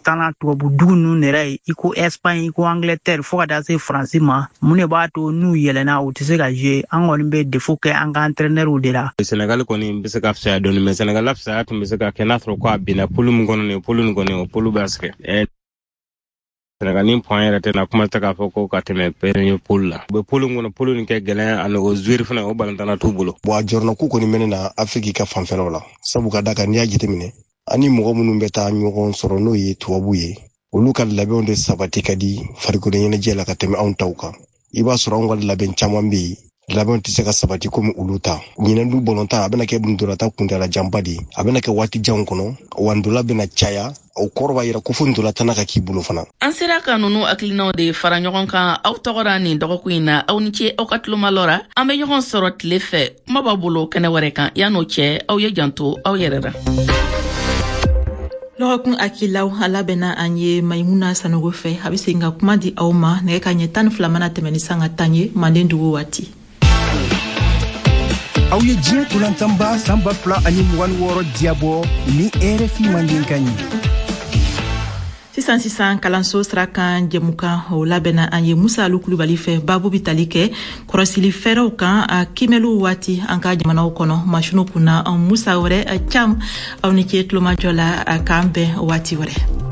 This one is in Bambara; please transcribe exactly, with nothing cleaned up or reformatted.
tana tubabu dugu nu nere iko Espagne iko Angleterre fo ka taa se France ma mun ne b'a to n'u yɛlɛna u tɛ se ka jouer an kɔni bɛ défaut kɛ an ka entraîneur de la. Senegal kɔni bɛ se ka fisaya dɔɔni mais Senegal la fisaya tun bɛ se ka kɛ n'a sɔrɔ ko a binna polu min kɔnɔ nin polu nin kɔni o polu b'a sɛgɛn. Senegal ni point yɛrɛ tɛ na kuma tɛ k'a fɔ ko ka tɛmɛ premier polu la. U bɛ polu min kɔnɔ polu nin kɛ gɛlɛn ani o joueur fana o balantana t'u bolo. Bon a jɔrɔna ko kɔni mɛnɛ na Afrique ka fanfɛlaw la sabu ka da kan n'i y'a jateminɛ ani mɔgɔ minnu bɛ taa ɲɔgɔn sɔrɔ n'o ye tubabu ye olu ka labɛnw de sabati ka di farikolo ɲɛnajɛ la ka tɛmɛ anw taw kan. I b'a sɔrɔ anw ka labɛn caman bɛ yen labɛnw tɛ se ka sabati komi olu ta. Ɲinɛ du bɔlɔnta a bɛna kɛ ndolata kuntala janba de a bɛna kɛ waati janw kɔnɔ wa ndola bɛna caya o kɔrɔ b'a yira ko fo ndolatana ka k'i bolo fana. An sera ka ninnu hakilinaw de fara ɲɔgɔn kan aw tɔgɔra nin dɔgɔkun in na aw ni ce aw ka tulomalɔra an bɛ ɲɔgɔn sɔrɔ tile fɛ kuma b'a bolo kɛnɛ wɛrɛ kan yan'o cɛ aw ye janto aw yɛrɛ la. Lɔgɔkun akilaw ala bɛna an ye Maimuna Sanogo fɛ a bɛ segin ka kuma di aw ma nɛgɛ ka ɲɛ tan ni fila mana tɛmɛ ni sanga tan ye Manden dugu waati. Aw ye diɲɛ kulantanba san ba fila ani mugan ni wɔɔrɔ diabɔ ni R F I Manden ka ɲi. Sisan sisan kalanso sira kan jɛmukan o labɛnna an ye Musa Alu Kulubali fɛ babu bi tali kɛ kɔrɔsili fɛɛrɛw kan a kimɛliw waati an ka jamanaw kɔnɔ masinu kunna an Musa wɛrɛ cam aw ni ce tulomajɔ la k'an bɛn waati wɛrɛ.